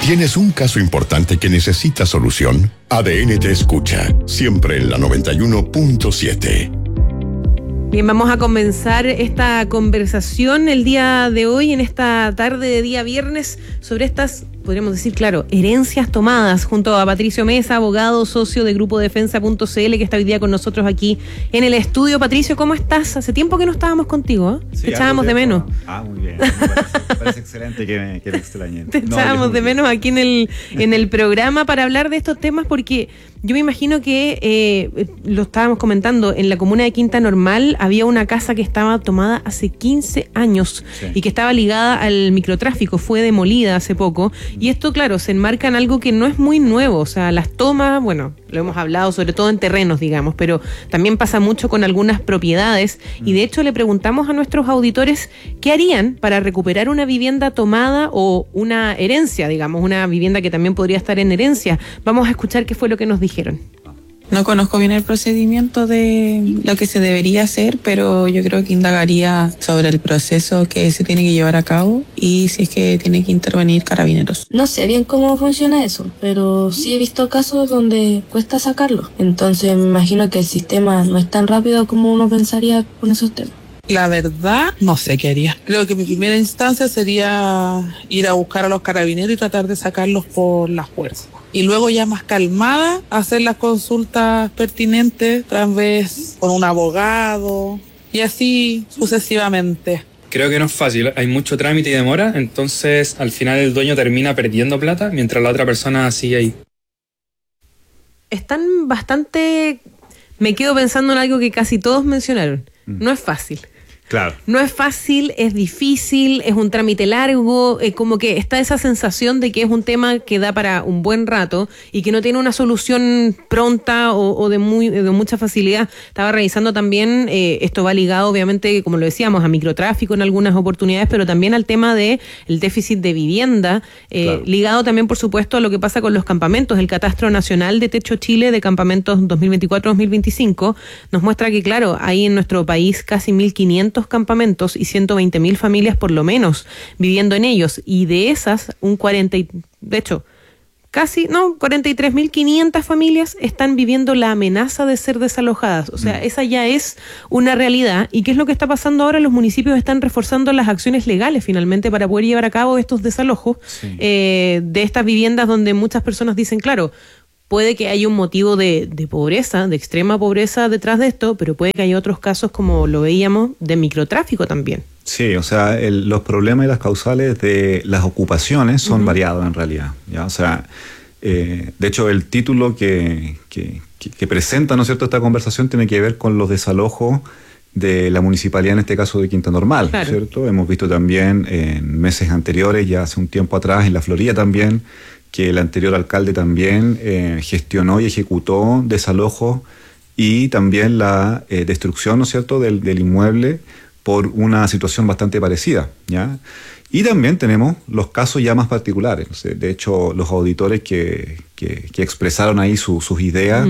¿Tienes un caso importante que necesita solución? ADN te escucha, siempre en la 91.7. Bien, vamos a comenzar esta conversación el día de hoy, en esta tarde de día viernes, sobre estas, podríamos decir, claro, herencias tomadas, junto a Patricio Mesa, abogado, socio de Grupo Defensa.cl, que está hoy día con nosotros aquí en el estudio. Patricio, ¿cómo estás? Hace tiempo que no estábamos contigo, ¿eh? Sí, te echábamos de menos. Muy bien, me parece excelente que me extrañen. Te echábamos de menos aquí en el programa para hablar de estos temas, porque yo me imagino que, lo estábamos comentando, en la comuna de Quinta Normal había una casa que estaba tomada hace 15 años, sí, y que estaba ligada al microtráfico, fue demolida hace poco, y esto, claro, se enmarca en algo que no es muy nuevo, o sea, las tomas, bueno, lo hemos hablado sobre todo en terrenos, digamos, pero también pasa mucho con algunas propiedades, y de hecho le preguntamos a nuestros auditores qué harían para recuperar una vivienda tomada o una herencia, digamos, una vivienda que también podría estar en herencia. Vamos a escuchar qué fue lo que nos dijeron. No conozco bien el procedimiento de lo que se debería hacer, pero yo creo que indagaría sobre el proceso que se tiene que llevar a cabo y si es que tiene que intervenir Carabineros. No sé bien cómo funciona eso, pero sí he visto casos donde cuesta sacarlo. Entonces me imagino que el sistema no es tan rápido como uno pensaría con esos temas. La verdad, no sé qué haría. Creo que mi primera instancia sería ir a buscar a los carabineros y tratar de sacarlos por la fuerza. Y luego, ya más calmada, hacer las consultas pertinentes, tal vez con un abogado, y así sucesivamente. Creo que no es fácil, hay mucho trámite y demora, entonces al final el dueño termina perdiendo plata mientras la otra persona sigue ahí. Están bastante... Me quedo pensando en algo que casi todos mencionaron. No es fácil. Claro. No es fácil, es difícil, es un trámite largo, como que está esa sensación de que es un tema que da para un buen rato y que no tiene una solución pronta o de mucha facilidad. Estaba revisando también, esto va ligado obviamente, como lo decíamos, a microtráfico en algunas oportunidades, pero también al tema de el déficit de vivienda, claro, ligado también, por supuesto, a lo que pasa con los campamentos. El Catastro Nacional de Techo Chile de Campamentos 2024-2025 nos muestra que, claro, hay en nuestro país casi 1.500 campamentos y 120.000 familias por lo menos viviendo en ellos, y de esas de hecho 43.500 familias están viviendo la amenaza de ser desalojadas. O sea, esa ya es una realidad. ¿Y qué es lo que está pasando ahora? Los municipios están reforzando las acciones legales finalmente para poder llevar a cabo estos desalojos, sí, de estas viviendas donde muchas personas dicen, claro, puede que haya un motivo de pobreza, de extrema pobreza detrás de esto, pero puede que haya otros casos, como lo veíamos, de microtráfico también. Sí, o sea, los problemas y las causales de las ocupaciones son variados en realidad, ¿ya? O sea, de hecho, el título que presenta, ¿no es cierto?, esta conversación tiene que ver con los desalojos de la municipalidad, en este caso de Quinta Normal, claro, ¿cierto? Hemos visto también en meses anteriores, ya hace un tiempo atrás, en La Florida también, que el anterior alcalde también gestionó y ejecutó desalojos y también la destrucción, ¿no es cierto?, del inmueble por una situación bastante parecida, ¿ya? Y también tenemos los casos ya más particulares. De hecho, los auditores que expresaron ahí sus ideas,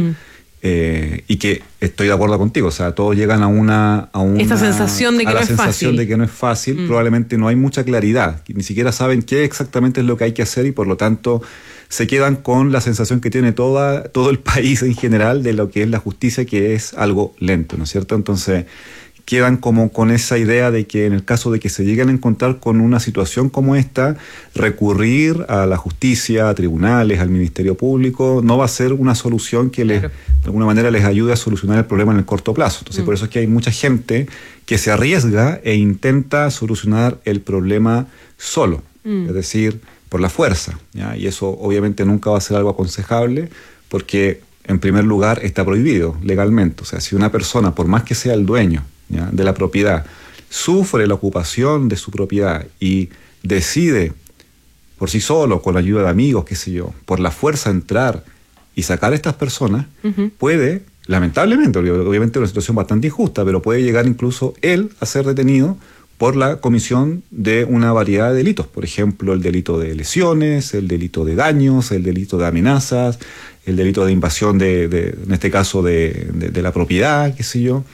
y que estoy de acuerdo contigo, o sea, todos llegan a esta sensación de que no es fácil. De que no es fácil. Probablemente no hay mucha claridad, ni siquiera saben qué exactamente es lo que hay que hacer, y por lo tanto se quedan con la sensación que tiene todo el país en general de lo que es la justicia, que es algo lento, ¿no es cierto? Entonces quedan como con esa idea de que en el caso de que se lleguen a encontrar con una situación como esta, recurrir a la justicia, a tribunales, al Ministerio Público, no va a ser una solución que de alguna manera les ayude a solucionar el problema en el corto plazo. Entonces por eso es que hay mucha gente que se arriesga e intenta solucionar el problema solo, es decir, por la fuerza, ¿ya? Y eso obviamente nunca va a ser algo aconsejable, porque en primer lugar está prohibido legalmente. O sea, si una persona, por más que sea el dueño, ¿ya?, de la propiedad, sufre la ocupación de su propiedad y decide por sí solo, con la ayuda de amigos, qué sé yo, por la fuerza entrar y sacar a estas personas, puede, lamentablemente, obviamente es una situación bastante injusta, pero puede llegar incluso él a ser detenido por la comisión de una variedad de delitos. Por ejemplo, el delito de lesiones, el delito de daños, el delito de amenazas, el delito de invasión en este caso de la propiedad, qué sé yo.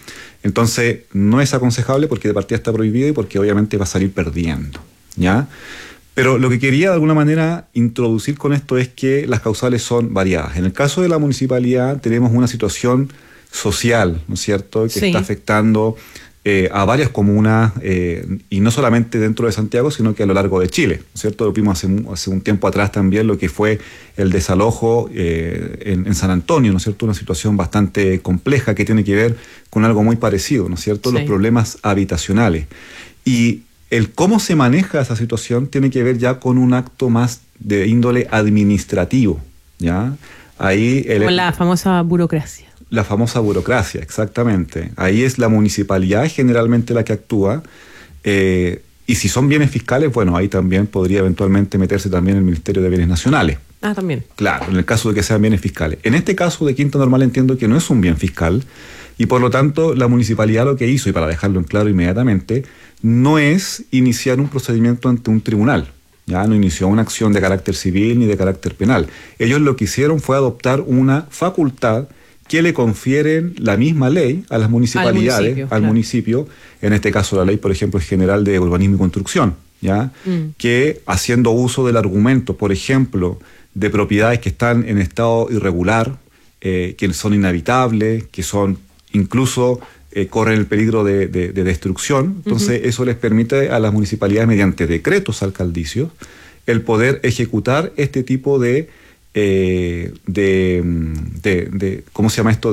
Entonces, no es aconsejable porque de partida está prohibido y porque obviamente va a salir perdiendo, ¿ya? Pero lo que quería de alguna manera introducir con esto es que las causales son variadas. En el caso de la municipalidad tenemos una situación social, ¿no es cierto?, que está afectando a varias comunas, y no solamente dentro de Santiago, sino que a lo largo de Chile, ¿no es cierto? Lo vimos hace un tiempo atrás también lo que fue el desalojo en San Antonio, ¿no es cierto? Una situación bastante compleja que tiene que ver con algo muy parecido, ¿no es cierto? Los problemas habitacionales. Y el cómo se maneja esa situación tiene que ver ya con un acto más de índole administrativo, ¿ya? Ahí con la famosa burocracia. La famosa burocracia, exactamente. Ahí es la municipalidad generalmente la que actúa, y si son bienes fiscales, bueno, ahí también podría eventualmente meterse también el Ministerio de Bienes Nacionales. Ah, también. Claro, en el caso de que sean bienes fiscales. En este caso de Quinta Normal entiendo que no es un bien fiscal, y por lo tanto la municipalidad lo que hizo, y para dejarlo en claro inmediatamente, no es iniciar un procedimiento ante un tribunal. Ya no inició una acción de carácter civil ni de carácter penal. Ellos lo que hicieron fue adoptar una facultad que le confieren la misma ley a las municipalidades, al municipio, en este caso la ley, por ejemplo, general de urbanismo y construcción, ¿ya? Que haciendo uso del argumento, por ejemplo, de propiedades que están en estado irregular, que son inhabitables, que son incluso corren el peligro de destrucción, entonces eso les permite a las municipalidades, mediante decretos alcaldicios, el poder ejecutar este tipo de ¿cómo se llama esto?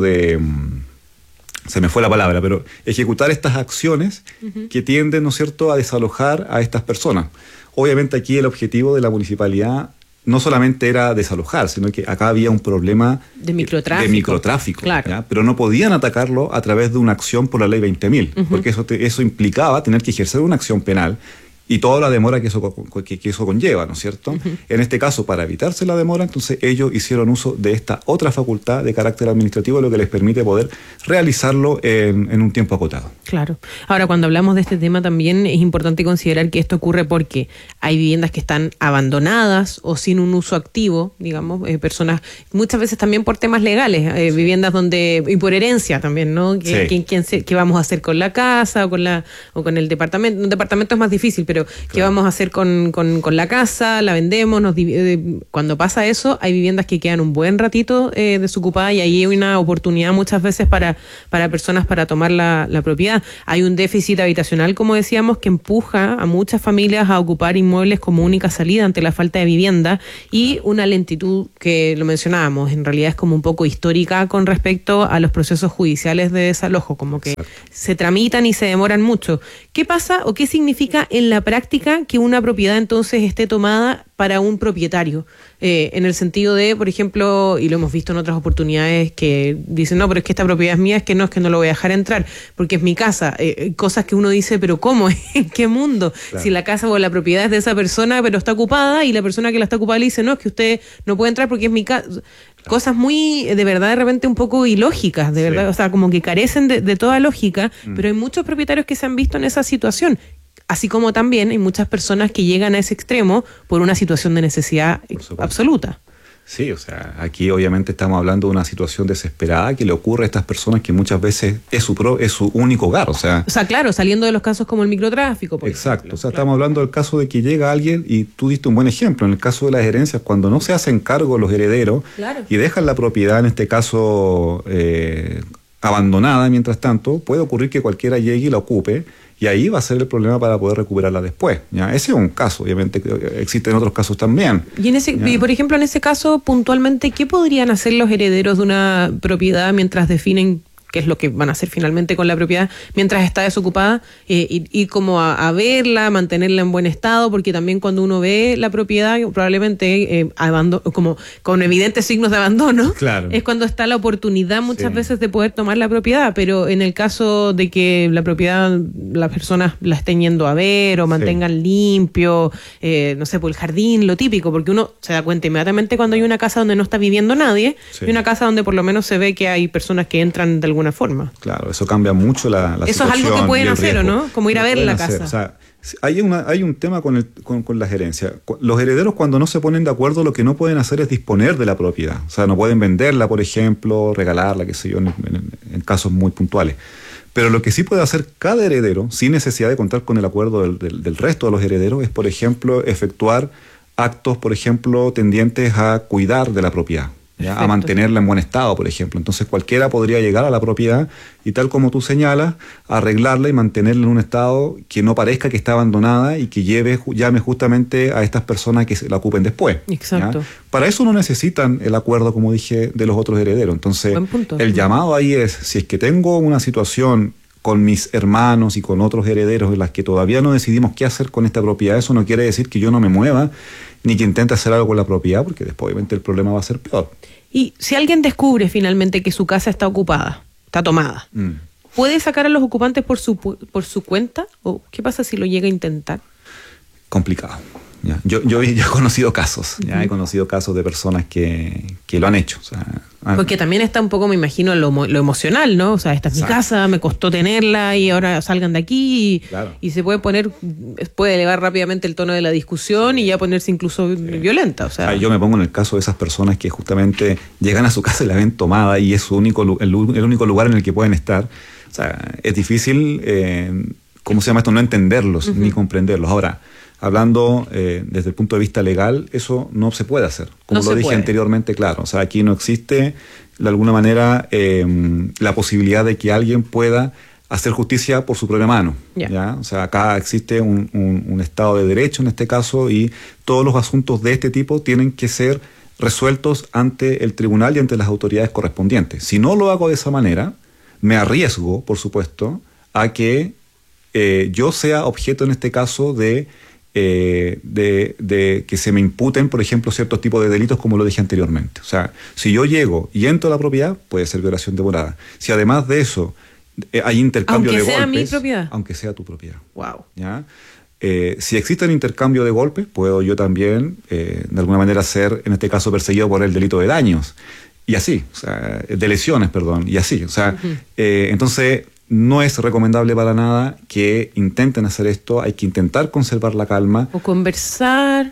Se me fue la palabra, pero ejecutar estas acciones que tienden, ¿no es cierto?, a desalojar a estas personas. Obviamente aquí el objetivo de la municipalidad no solamente era desalojar, sino que acá había un problema de microtráfico, claro. ¿Ya? Pero no podían atacarlo a través de una acción por la ley 20.000, porque eso implicaba tener que ejercer una acción penal y toda la demora que eso conlleva, ¿no es cierto? En este caso, para evitarse la demora, entonces ellos hicieron uso de esta otra facultad de carácter administrativo, lo que les permite poder realizarlo en un tiempo acotado. Claro. Ahora, cuando hablamos de este tema también es importante considerar que esto ocurre porque hay viviendas que están abandonadas o sin un uso activo, digamos, personas, muchas veces también por temas legales, viviendas donde, y por herencia también, ¿no? ¿Qué vamos a hacer con la casa o con el departamento? Un departamento es más difícil, pero ¿qué vamos a hacer con la casa? ¿La vendemos? Cuando pasa eso, hay viviendas que quedan un buen ratito desocupadas y ahí hay una oportunidad muchas veces para personas para tomar la propiedad. Hay un déficit habitacional, como decíamos, que empuja a muchas familias a ocupar inmuebles como única salida ante la falta de vivienda, y una lentitud que lo mencionábamos, en realidad es como un poco histórica con respecto a los procesos judiciales de desalojo, como que se tramitan y se demoran mucho. ¿Qué pasa o qué significa en la práctica que una propiedad entonces esté tomada para un propietario? En el sentido de, por ejemplo, y lo hemos visto en otras oportunidades, que dicen, no, pero es que esta propiedad es mía, es que no lo voy a dejar entrar, porque es mi casa. Cosas que uno dice, pero ¿cómo? ¿En qué mundo? Claro. Si la casa o la propiedad es de esa persona, pero está ocupada, y la persona que la está ocupada le dice, no, es que usted no puede entrar porque es mi casa. Cosas muy, de verdad, de repente un poco ilógicas, de verdad, o sea, como que carecen de toda lógica, pero hay muchos propietarios que se han visto en esa situación. Así como también hay muchas personas que llegan a ese extremo por una situación de necesidad absoluta. Sí, o sea, aquí obviamente estamos hablando de una situación desesperada que le ocurre a estas personas que muchas veces es su único hogar, o sea, claro, saliendo de los casos como el microtráfico, por exacto, ejemplo. O sea, estamos hablando del caso de que llega alguien, y tú diste un buen ejemplo, en el caso de las herencias, cuando no se hacen cargo los herederos y dejan la propiedad, en este caso, abandonada, mientras tanto, puede ocurrir que cualquiera llegue y la ocupe, y ahí va a ser el problema para poder recuperarla después, ¿ya? Ese es un caso, obviamente existen otros casos también. Y por ejemplo, en ese caso, puntualmente, ¿qué podrían hacer los herederos de una propiedad mientras definen qué es lo que van a hacer finalmente con la propiedad mientras está desocupada, y como a verla, mantenerla en buen estado? Porque también cuando uno ve la propiedad, probablemente como con evidentes signos de abandono, es cuando está la oportunidad muchas veces de poder tomar la propiedad, pero en el caso de que la propiedad, las personas la estén yendo a ver o mantengan limpio, no sé, por el jardín, lo típico, porque uno se da cuenta inmediatamente cuando hay una casa donde no está viviendo nadie, y una casa donde por lo menos se ve que hay personas que entran de alguna forma. Claro, eso cambia mucho la situación. Eso es algo que pueden hacer, ¿o no? Como ir a ver la casa. O sea, hay un tema con la gerencia. Los herederos, cuando no se ponen de acuerdo, lo que no pueden hacer es disponer de la propiedad. O sea, no pueden venderla, por ejemplo, regalarla, qué sé yo, en casos muy puntuales. Pero lo que sí puede hacer cada heredero, sin necesidad de contar con el acuerdo del resto de los herederos, es, por ejemplo, efectuar actos, por ejemplo, tendientes a cuidar de la propiedad, ¿ya? A mantenerla en buen estado, por ejemplo. Entonces cualquiera podría llegar a la propiedad y, tal como tú señalas, arreglarla y mantenerla en un estado que no parezca que está abandonada y que llame justamente a estas personas que la ocupen después. Exacto. ¿Ya? Para eso no necesitan el acuerdo, como dije, de los otros herederos. Entonces, el llamado ahí es, si es que tengo una situación con mis hermanos y con otros herederos en las que todavía no decidimos qué hacer con esta propiedad, eso no quiere decir que yo no me mueva ni que intente hacer algo con la propiedad, porque después obviamente el problema va a ser peor. Y si alguien descubre finalmente que su casa está ocupada, está tomada, ¿puede sacar a los ocupantes por su cuenta? ¿O qué pasa si lo llega a intentar? Complicado. ¿Ya? Yo he conocido casos, ya he conocido casos de personas que lo han hecho. O sea, porque también está un poco, me imagino, lo emocional, ¿no? O sea, esta es mi casa, me costó tenerla y ahora salgan de aquí y se puede elevar rápidamente el tono de la discusión y ya ponerse incluso violenta. O sea, yo me pongo en el caso de esas personas que justamente llegan a su casa y la ven tomada y es el único lugar en el que pueden estar. O sea, es difícil, ¿cómo se llama esto? No entenderlos ni comprenderlos. Ahora, hablando desde el punto de vista legal, eso no se puede hacer. Como lo dije anteriormente, claro. O sea, aquí no existe, de alguna manera, la posibilidad de que alguien pueda hacer justicia por su propia mano. ¿Ya? O sea, acá existe un Estado de Derecho en este caso y todos los asuntos de este tipo tienen que ser resueltos ante el tribunal y ante las autoridades correspondientes. Si no lo hago de esa manera, me arriesgo, por supuesto, a que yo sea objeto en este caso de que se me imputen, por ejemplo, ciertos tipos de delitos, como lo dije anteriormente. O sea, si yo llego y entro a la propiedad, puede ser violación de morada. Si además de eso hay intercambio de golpes... Aunque sea mi propiedad. Aunque sea tu propiedad. Wow. ¿Ya? Si existe el intercambio de golpes, puedo yo también, de alguna manera, ser, en este caso, perseguido por el delito de daños. Y así, o sea, de lesiones, perdón, y así. O sea, entonces... No es recomendable para nada que intenten hacer esto. Hay que intentar conservar la calma. O conversar.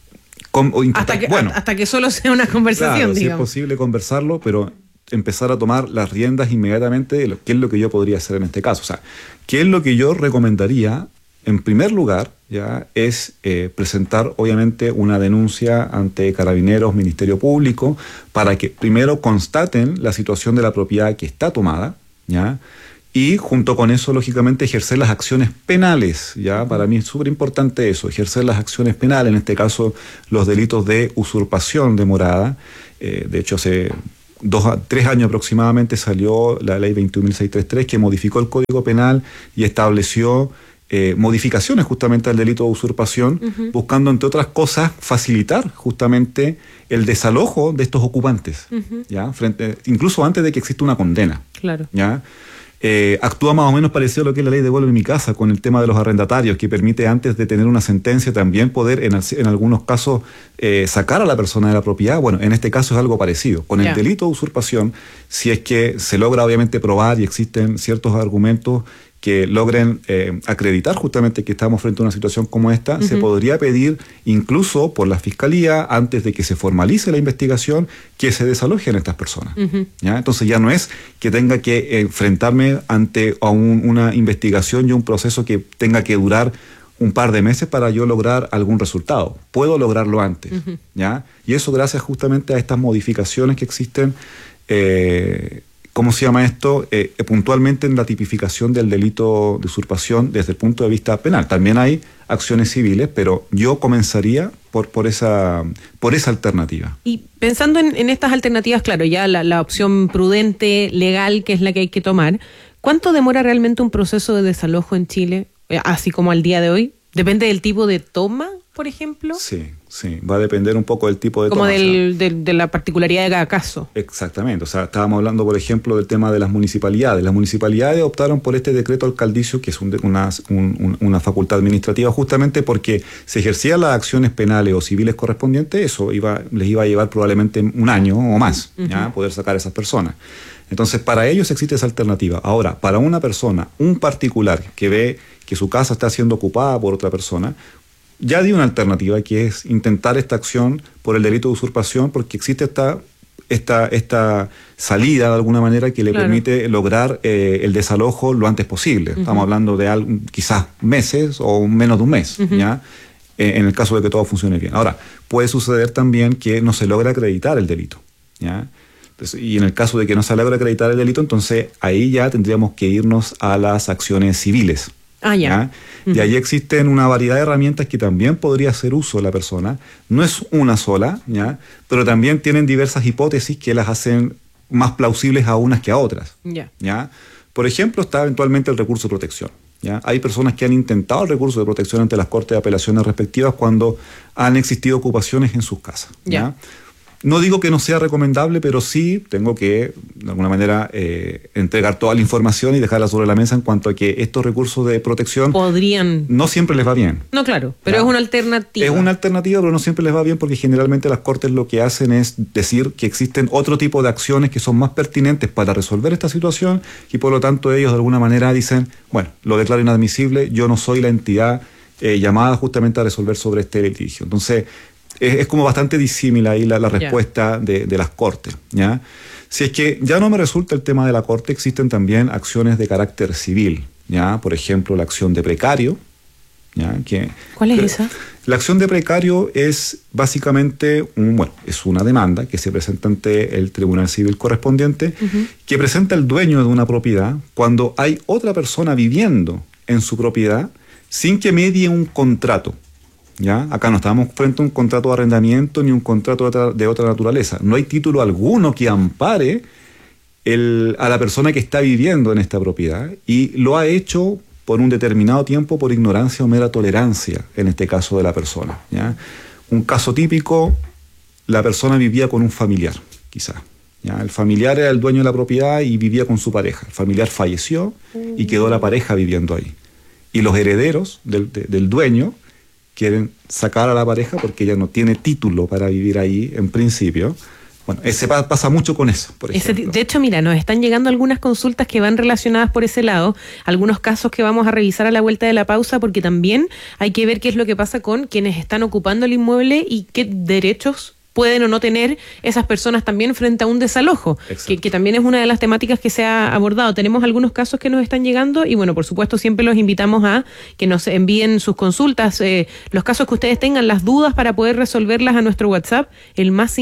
Hasta que solo sea una conversación, digamos. Si es posible conversarlo, pero empezar a tomar las riendas inmediatamente de qué es lo que yo podría hacer en este caso. O sea, qué es lo que yo recomendaría, en primer lugar, ya es presentar, obviamente, una denuncia ante Carabineros, Ministerio Público, para que primero constaten la situación de la propiedad que está tomada, ¿ya? Y junto con eso, lógicamente, ejercer las acciones penales, ¿ya? Para mí es súper importante eso, ejercer las acciones penales, en este caso los delitos de usurpación de morada. De hecho, hace 3 años aproximadamente salió la ley 21.633 que modificó el Código Penal y estableció modificaciones justamente al delito de usurpación, buscando, entre otras cosas, facilitar justamente el desalojo de estos ocupantes, ¿ya? Incluso antes de que exista una condena. Claro. ¿Ya? Actúa más o menos parecido a lo que es la ley Devuelve mi casa, con el tema de los arrendatarios, que permite, antes de tener una sentencia, también poder en algunos casos sacar a la persona de la propiedad. Bueno, en este caso es algo parecido. Con el delito de usurpación, si es que se logra obviamente probar y existen ciertos argumentos que logren acreditar justamente que estamos frente a una situación como esta, se podría pedir incluso por la Fiscalía, antes de que se formalice la investigación, que se desalojen estas personas. ¿Ya? Entonces ya no es que tenga que enfrentarme ante una investigación y un proceso que tenga que durar un par de meses para yo lograr algún resultado. Puedo lograrlo antes. ¿Ya? Y eso gracias justamente a estas modificaciones que existen, ¿cómo se llama esto? Puntualmente en la tipificación del delito de usurpación desde el punto de vista penal. También hay acciones civiles, pero yo comenzaría por esa alternativa. Y pensando en estas alternativas, claro, ya la opción prudente, legal, que es la que hay que tomar, ¿cuánto demora realmente un proceso de desalojo en Chile, así como al día de hoy? ¿Depende del tipo de toma, por ejemplo? Sí, va a depender un poco del tipo de toma. Como de la particularidad de cada caso. Exactamente, o sea, estábamos hablando, por ejemplo, del tema de las municipalidades. Las municipalidades optaron por este decreto alcaldicio, que es una facultad administrativa, justamente porque si ejercían las acciones penales o civiles correspondientes, eso les iba a llevar probablemente un año o más, ¿ya? Poder sacar a esas personas. Entonces, para ellos existe esa alternativa. Ahora, para una persona, un particular que ve que su casa está siendo ocupada por otra persona, ya di una alternativa, que es intentar esta acción por el delito de usurpación, porque existe esta esta salida de alguna manera que le permite lograr el desalojo lo antes posible. Estamos hablando de quizás meses o menos de un mes, ¿ya? En el caso de que todo funcione bien. Ahora, puede suceder también que no se logra acreditar el delito, ¿ya? Entonces, y en el caso de que no se logra acreditar el delito, entonces ahí ya tendríamos que irnos a las acciones civiles. ¿Ya? Y ahí existen una variedad de herramientas que también podría hacer uso la persona. No es una sola, ¿ya? Pero también tienen diversas hipótesis que las hacen más plausibles a unas que a otras. ¿Ya? Por ejemplo, está eventualmente el recurso de protección. ¿Ya? Hay personas que han intentado el recurso de protección ante las cortes de apelaciones respectivas cuando han existido ocupaciones en sus casas. ¿Ya? No digo que no sea recomendable, pero sí tengo que, de alguna manera, entregar toda la información y dejarla sobre la mesa en cuanto a que estos recursos de protección no siempre les va bien. No, claro, pero es una alternativa. Es una alternativa, pero no siempre les va bien porque generalmente las cortes lo que hacen es decir que existen otro tipo de acciones que son más pertinentes para resolver esta situación y por lo tanto ellos de alguna manera dicen, bueno, lo declaro inadmisible, yo no soy la entidad llamada justamente a resolver sobre este litigio. Entonces, es como bastante disímil ahí la respuesta de las cortes, ¿ya? Si es que ya no me resulta el tema de la corte, existen también acciones de carácter civil, ¿ya? Por ejemplo, la acción de precario, ¿ya? ¿Cuál es esa? La acción de precario es básicamente es una demanda que se presenta ante el Tribunal Civil correspondiente, que presenta el dueño de una propiedad cuando hay otra persona viviendo en su propiedad sin que medie un contrato. ¿Ya? Acá no estamos frente a un contrato de arrendamiento ni un contrato de otra naturaleza. No hay título alguno que ampare a la persona que está viviendo en esta propiedad y lo ha hecho por un determinado tiempo por ignorancia o mera tolerancia, en este caso de la persona. ¿Ya? Un caso típico, la persona vivía con un familiar, quizás. ¿Ya? El familiar era el dueño de la propiedad y vivía con su pareja. El familiar falleció y quedó la pareja viviendo ahí. Y los herederos del dueño quieren sacar a la pareja porque ella no tiene título para vivir ahí en principio. Bueno, pasa mucho con eso, por ejemplo. De hecho, mira, nos están llegando algunas consultas que van relacionadas por ese lado, algunos casos que vamos a revisar a la vuelta de la pausa, porque también hay que ver qué es lo que pasa con quienes están ocupando el inmueble y qué derechos pueden o no tener esas personas también frente a un desalojo, que también es una de las temáticas que se ha abordado. Tenemos algunos casos que nos están llegando y bueno, por supuesto siempre los invitamos a que nos envíen sus consultas, los casos que ustedes tengan, las dudas para poder resolverlas a nuestro WhatsApp, el más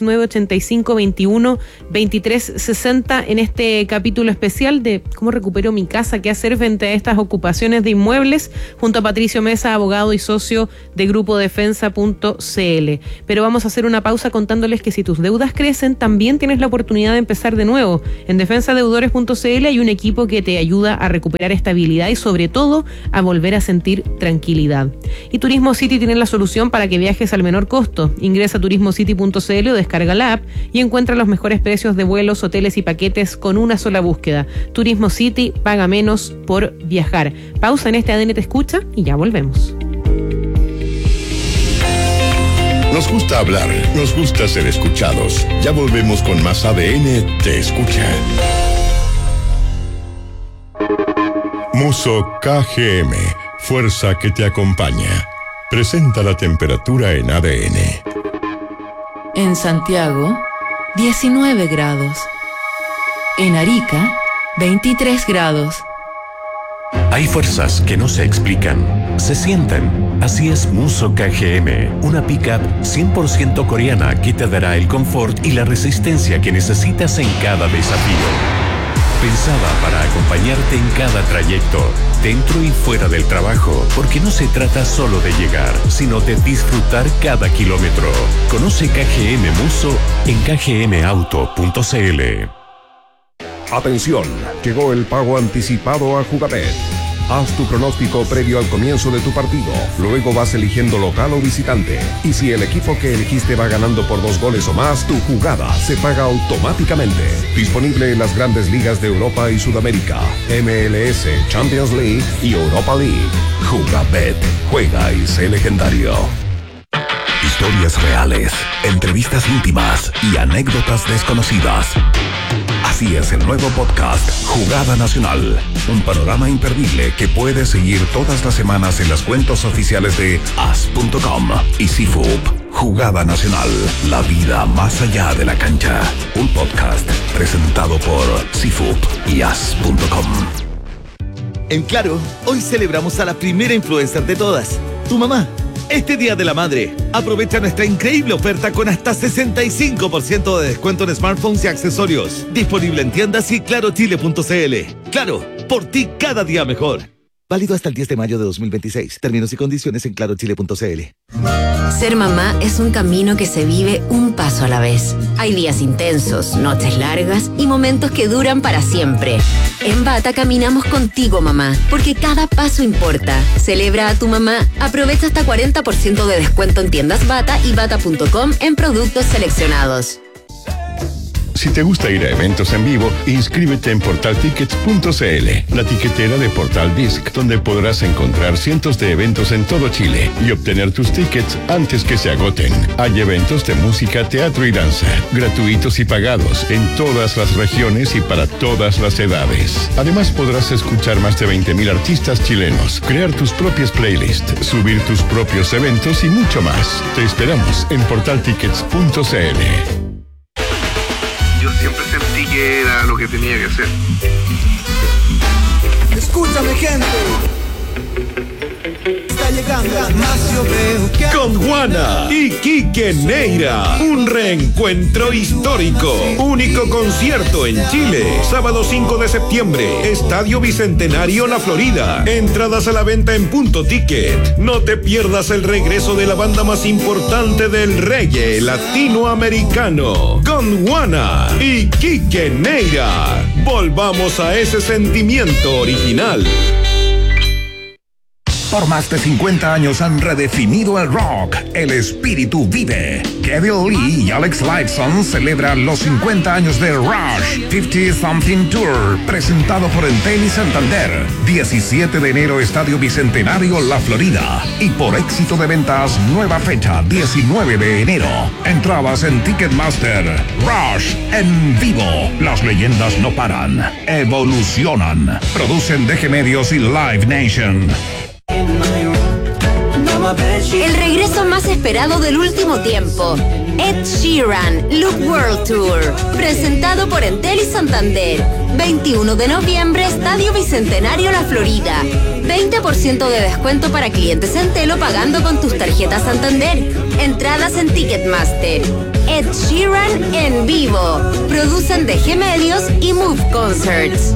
569-8521-2360 en este capítulo especial de cómo recupero mi casa, qué hacer frente a estas ocupaciones de inmuebles, junto a Patricio Mesa, abogado y socio de Grupo Defensa.cl. Pero vamos a hacer una pausa contándoles que si tus deudas crecen, también tienes la oportunidad de empezar de nuevo. En defensadeudores.cl hay un equipo que te ayuda a recuperar estabilidad y sobre todo a volver a sentir tranquilidad. Y Turismo City tiene la solución para que viajes al menor costo. Ingresa a turismocity.cl o descarga la app y encuentra los mejores precios de vuelos, hoteles y paquetes con una sola búsqueda. Turismo City, paga menos por viajar. Pausa en este ADN Te Escucha y ya volvemos. Nos gusta hablar, nos gusta ser escuchados. Ya volvemos con más ADN Te Escucha. Muso KGM, fuerza que te acompaña. Presenta la temperatura en ADN. En Santiago, 19 grados. En Arica, 23 grados. Hay fuerzas que no se explican, se sienten. Así es Muso KGM, una pickup 100% coreana que te dará el confort y la resistencia que necesitas en cada desafío. Pensada para acompañarte en cada trayecto, dentro y fuera del trabajo, porque no se trata solo de llegar, sino de disfrutar cada kilómetro. Conoce KGM Muso en kgmauto.cl. Atención, llegó el pago anticipado a Jugabet. Haz tu pronóstico previo al comienzo de tu partido. Luego vas eligiendo local o visitante. Y si el equipo que elegiste va ganando por 2 goles o más, tu jugada se paga automáticamente. Disponible en las grandes ligas de Europa y Sudamérica, MLS, Champions League y Europa League. Jugabet. Juega y sé legendario. Historias reales, entrevistas íntimas y anécdotas desconocidas. Así es el nuevo podcast Jugada Nacional, un panorama imperdible que puedes seguir todas las semanas en las cuentas oficiales de as.com y CIFUP. Jugada Nacional, la vida más allá de la cancha. Un podcast presentado por Seafood y As.com. En Claro, hoy celebramos a la primera influencer de todas, tu mamá. Este Día de la Madre, aprovecha nuestra increíble oferta con hasta 65% de descuento en smartphones y accesorios. Disponible en tiendas y clarochile.cl. Claro, por ti cada día mejor. Válido hasta el 10 de mayo de 2026. Términos y condiciones en clarochile.cl. Ser mamá es un camino que se vive un paso a la vez. Hay días intensos, noches largas y momentos que duran para siempre. En Bata caminamos contigo, mamá, porque cada paso importa. Celebra a tu mamá. Aprovecha hasta 40% de descuento en tiendas Bata y bata.com en productos seleccionados. Si te gusta ir a eventos en vivo, inscríbete en portaltickets.cl, la tiquetera de Portal Disc, donde podrás encontrar cientos de eventos en todo Chile y obtener tus tickets antes que se agoten. Hay eventos de música, teatro y danza, gratuitos y pagados, en todas las regiones y para todas las edades. Además, podrás escuchar más de 20.000 artistas chilenos, crear tus propias playlists, subir tus propios eventos y mucho más. Te esperamos en portaltickets.cl. Yo siempre sentí que era lo que tenía que hacer. Escúchame, gente. Está llegando más yo veo que... Con Juana y Quique Neira, un reencuentro histórico. Único concierto en Chile. Sábado 5 de septiembre, Estadio Bicentenario La Florida. Entradas a la venta en Punto Ticket. No te pierdas el regreso de la banda más importante del reggae latinoamericano, Gondwana y Quique Neira. Volvamos a ese sentimiento original. Por más de 50 años han redefinido el rock. El espíritu vive. Kevin Lee y Alex Lifeson celebran los 50 años de Rush 50 Something Tour, presentado por Entel y Santander. 17 de enero, Estadio Bicentenario, La Florida. Y por éxito de ventas, nueva fecha, 19 de enero. Entradas en Ticketmaster. Rush en vivo. Las leyendas no paran, evolucionan. Producen DG Medios y Live Nation. El regreso más esperado del último tiempo. Ed Sheeran Look World Tour, presentado por Entel y Santander. 21 de noviembre, Estadio Bicentenario La Florida. 20% de descuento para clientes Entel o pagando con tus tarjetas Santander. Entradas en Ticketmaster. Ed Sheeran en vivo. Producen DG Medios y Move Concerts.